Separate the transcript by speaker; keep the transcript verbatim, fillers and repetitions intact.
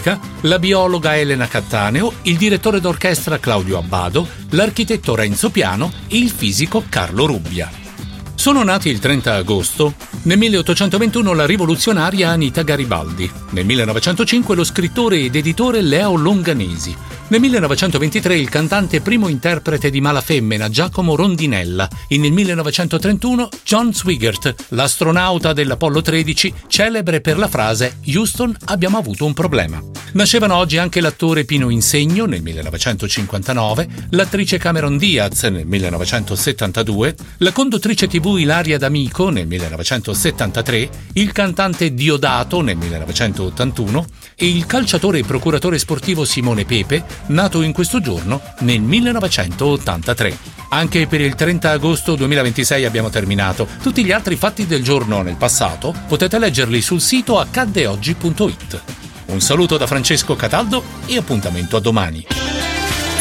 Speaker 1: musica, la biologa Elena Cattaneo, il direttore d'orchestra Claudio Abbado, l'architetto Renzo Piano e il fisico Carlo Rubbia. Sono nati il trenta agosto. Nel milleottocentoventuno la rivoluzionaria Anita Garibaldi. Nel millenovecentocinque lo scrittore ed editore Leo Longanesi. Nel millenovecentoventitré il cantante primo interprete di Malafemmena Giacomo Rondinella e nel millenovecentotrentuno John Swigert, l'astronauta dell'Apollo tredici, celebre per la frase «Houston, abbiamo avuto un problema». Nascevano oggi anche l'attore Pino Insegno nel millenovecentocinquantanove, l'attrice Cameron Diaz nel millenovecentosettantadue, la conduttrice tivù Ilaria D'Amico nel millenovecentosettantatré, il cantante Diodato nel millenovecentottantuno e il calciatore e procuratore sportivo Simone Pepe, nato in questo giorno nel millenovecentottantatré. Anche per il trenta agosto duemilaventisei abbiamo terminato. Tutti gli altri fatti del giorno nel passato potete leggerli sul sito accadde oggi punto it. Un saluto da Francesco Cataldo e appuntamento a domani.